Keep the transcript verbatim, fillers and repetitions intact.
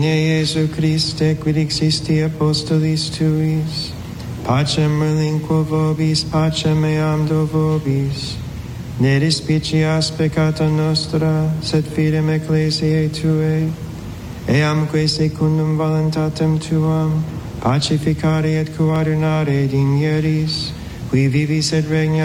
Jesu Christe, quid existi apostolis tuis, pacem relinquo vobis, pacem meam do vobis. Ne despicias peccata nostra, sed fidem ecclesiae Tuae, eamque secundum voluntatem Tuam, pacificare et coordinare digneris, qui vivis et regnas